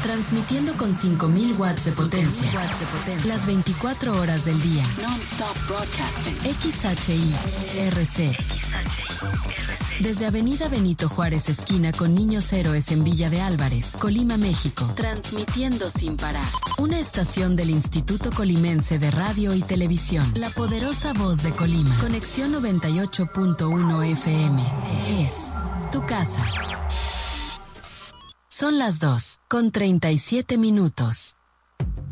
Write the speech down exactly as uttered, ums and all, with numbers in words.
Transmitiendo con cinco mil watts de potencia. Las veinticuatro horas del día. X H I R C. Desde Avenida Benito Juárez, esquina con Niños Héroes en Villa de Álvarez, Colima, México. Transmitiendo sin parar. Una estación del Instituto Colimense de Radio y Televisión. La poderosa voz de Colima. Conexión noventa y ocho punto uno F M. Es tu casa. Son las dos, con treinta y siete minutos.